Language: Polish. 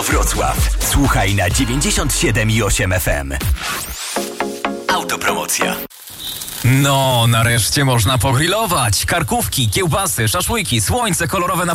Wrocław. Słuchaj na 97,8 FM. Autopromocja. No, nareszcie można pogrillować. Karkówki, kiełbasy, szaszłyki, słońce kolorowe na